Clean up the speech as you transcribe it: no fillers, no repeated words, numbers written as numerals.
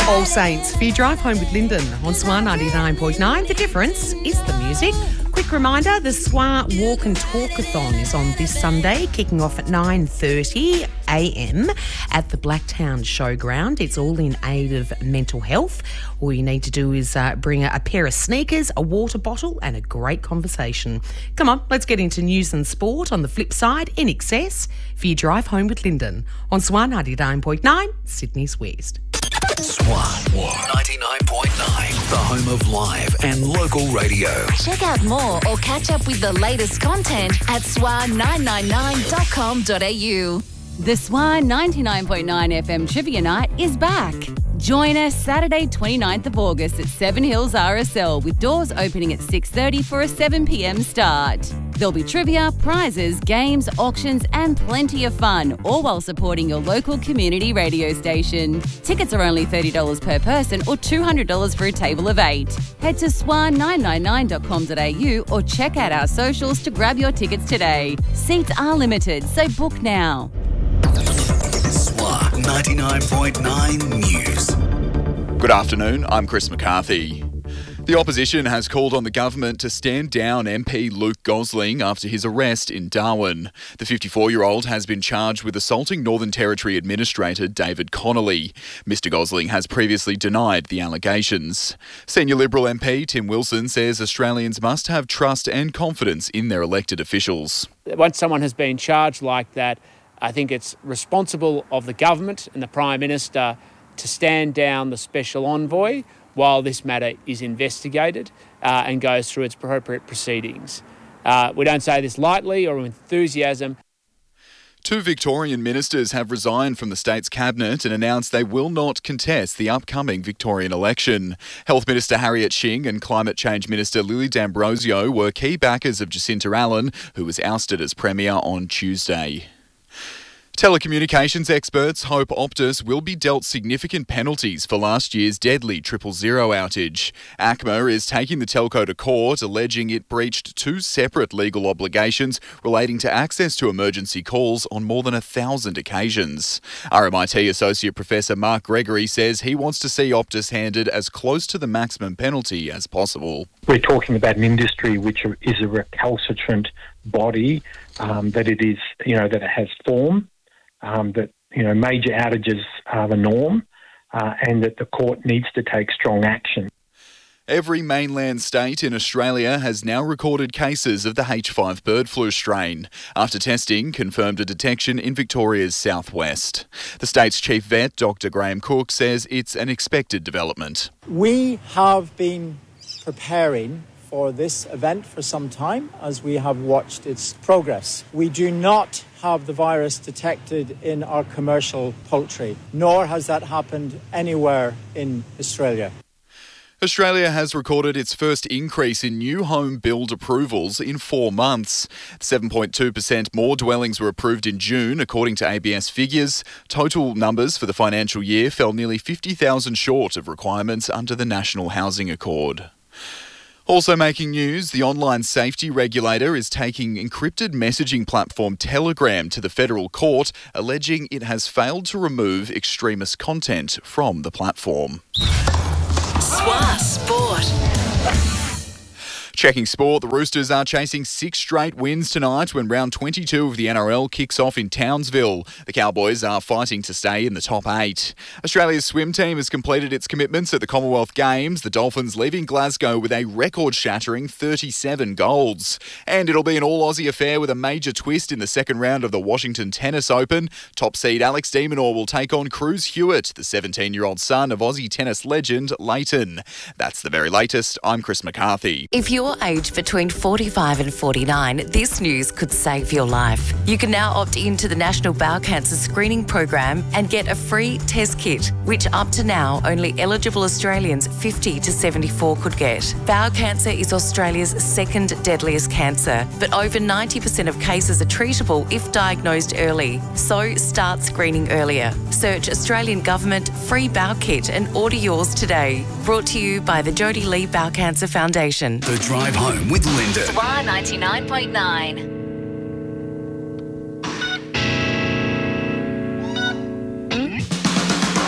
All Saints for your drive home with Lyndon on SWAR 99.9. The difference is the music. Quick reminder, the SWAR Walk and Talkathon is on this Sunday, kicking off at 9:30 a.m. at the Blacktown Showground. It's all in aid of mental health. All you need to do is bring a pair of sneakers, a water bottle and a great conversation. Come on, let's get into news and sport on the flip side, in excess, for your drive home with Lyndon on SWAR 99.9, Sydney's West. SWAR 99.9, the home of live and local radio. Check out more or catch up with the latest content at swar999.com.au. The SWAR 99.9 FM Trivia Night is back. Join us Saturday 29th of August at Seven Hills RSL with doors opening at 6:30 for a 7 p.m. start. There'll be trivia, prizes, games, auctions and plenty of fun, all while supporting your local community radio station. Tickets are only $30 per person or $200 for a table of 8. Head to swar999.com.au or check out our socials to grab your tickets today. Seats are limited, so book now. SWAR 99.9 News. Good afternoon, I'm Chris McCarthy. The opposition has called on the government to stand down MP Luke Gosling after his arrest in Darwin. The 54-year-old has been charged with assaulting Northern Territory Administrator David Connolly. Mr Gosling has previously denied the allegations. Senior Liberal MP Tim Wilson says Australians must have trust and confidence in their elected officials. Once someone has been charged like that, I think it's responsible of the government and the Prime Minister to stand down the Special Envoy while this matter is investigated and goes through its appropriate proceedings. We don't say this lightly or with enthusiasm. 2 Victorian ministers have resigned from the state's cabinet and announced they will not contest the upcoming Victorian election. Health Minister Harriet Shing and Climate Change Minister Lily D'Ambrosio were key backers of Jacinta Allen, who was ousted as Premier on Tuesday. Telecommunications experts hope Optus will be dealt significant penalties for last year's deadly 000 outage. ACMA is taking the telco to court, alleging it breached 2 separate legal obligations relating to access to emergency calls on more than 1,000 occasions. RMIT Associate Professor Mark Gregory says he wants to see Optus handed as close to the maximum penalty as possible. We're talking about an industry which is a recalcitrant body, that it is, that it has form. That major outages are the norm, and that the court needs to take strong action. Every mainland state in Australia has now recorded cases of the H5 bird flu strain. After testing, confirmed a detection in Victoria's southwest. The state's chief vet, Dr. Graham Cook, says it's an expected development. We have been preparing for this event for some time as we have watched its progress. We do not have the virus detected in our commercial poultry, nor has that happened anywhere in Australia. Australia has recorded its first increase in new home build approvals in 4 months. 7.2% more dwellings were approved in June, according to ABS figures. Total numbers for the financial year fell nearly 50,000 short of requirements under the National Housing Accord. Also making news, the online safety regulator is taking encrypted messaging platform Telegram to the federal court, alleging it has failed to remove extremist content from the platform. SWAR Sport. Checking sport, the Roosters are chasing 6 straight wins tonight when round 22 of the NRL kicks off in Townsville. The Cowboys are fighting to stay in the top 8. Australia's swim team has completed its commitments at the Commonwealth Games, the Dolphins leaving Glasgow with a record-shattering 37 golds. And it'll be an all-Aussie affair with a major twist in the second round of the Washington Tennis Open. Top seed Alex de Minaur will take on Cruz Hewitt, the 17-year-old son of Aussie tennis legend Leighton. That's the very latest. I'm Chris McCarthy. If you're aged between 45 and 49, this news could save your life. You can now opt into the National Bowel Cancer Screening Program and get a free test kit, which up to now only eligible Australians 50 to 74 could get. Bowel cancer is Australia's second deadliest cancer, but over 90% of cases are treatable if diagnosed early. So start screening earlier. Search Australian Government Free Bowel Kit and order yours today. Brought to you by the Jodie Lee Bowel Cancer Foundation. The Drive Home with Lyndon. SWAR 99.9.